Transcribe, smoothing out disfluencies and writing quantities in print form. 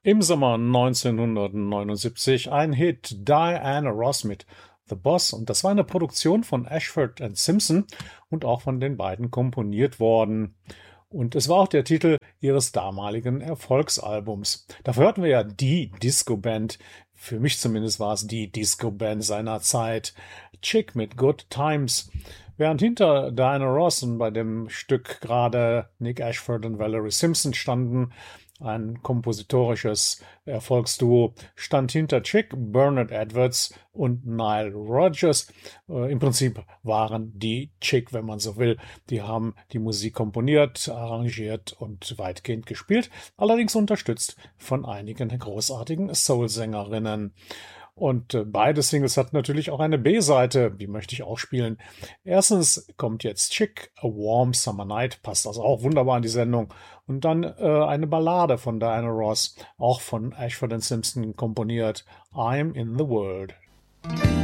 Im Sommer 1979 ein Hit, Diana Ross mit The Boss, und das war eine Produktion von Ashford Simpson und auch von den beiden komponiert worden. Und es war auch der Titel ihres damaligen Erfolgsalbums. Dafür hörten wir ja die Disco-Band. Für mich zumindest war es die Disco-Band seiner Zeit. Chick mit Good Times. Während hinter Diana Ross und bei dem Stück gerade Nick Ashford und Valerie Simpson standen, ein kompositorisches Erfolgsduo, stand hinter Chick Bernard Edwards und Nile Rodgers. Im Prinzip waren die Chick, wenn man so will. Die haben die Musik komponiert, arrangiert und weitgehend gespielt, allerdings unterstützt von einigen großartigen Soul-Sängerinnen. Und beide Singles hatten natürlich auch eine B-Seite, die möchte ich auch spielen. Erstens kommt jetzt Chick, A Warm Summer Night, passt also auch wunderbar in die Sendung. Und dann eine Ballade von Diana Ross, auch von Ashford Simpson komponiert, I'm in the World.